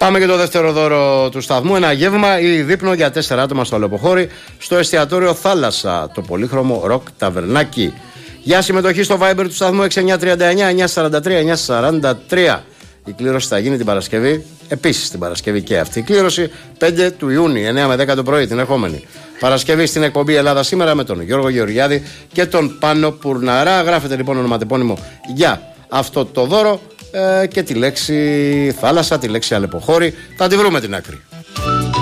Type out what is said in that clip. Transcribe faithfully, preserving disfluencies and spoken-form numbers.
Πάμε και το δεύτερο δώρο του σταθμού. Ένα γεύμα ή δείπνο για τέσσερα άτομα στο Αλεποχώρι, στο εστιατόριο Θάλασσα, το πολύχρωμο ροκ ταβερνάκι. Για συμμετοχή στο Viber του σταθμού έξι εννιά τρία εννιά εννιά τέσσερα τρία εννιά τέσσερα τρία. Η κλήρωση θα γίνει την Παρασκευή, επίσης την Παρασκευή και αυτή η κλήρωση, πέντε του Ιούνιου, εννιά με δέκα το πρωί, την ερχόμενη Παρασκευή, στην εκπομπή Ελλάδα Σήμερα με τον Γιώργο Γεωργιάδη και τον Πάνο Πουρναρά. Γράφετε λοιπόν ονοματεπώνυμο για αυτό το δώρο ε, και τη λέξη θάλασσα, τη λέξη Αλεποχώρι. Θα τη βρούμε την άκρη.